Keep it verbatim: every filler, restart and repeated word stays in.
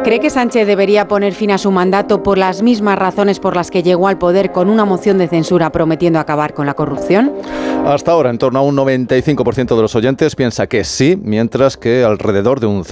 ¿Cree que Sánchez debería poner fin a su mandato por las mismas razones por las que llegó al poder, con una moción de censura prometiendo acabar con la corrupción? Hasta ahora, en torno a un noventa y cinco por ciento de los oyentes piensa que sí, mientras que alrededor de un